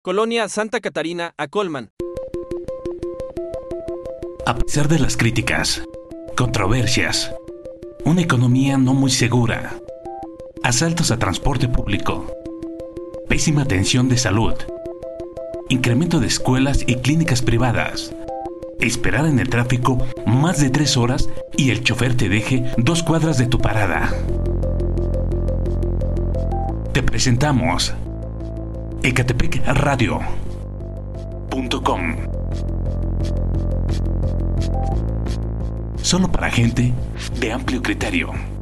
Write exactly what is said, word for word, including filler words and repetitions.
Colonia Santa Catarina, a Colman. A pesar de las críticas, controversias, una economía no muy segura, asaltos a transporte público, pésima atención de salud, incremento de escuelas y clínicas privadas, esperar en el tráfico más de tres horas y el chofer te deje dos cuadras de tu parada. Te presentamos Ecatepec Radio punto com. Solo para gente de amplio criterio.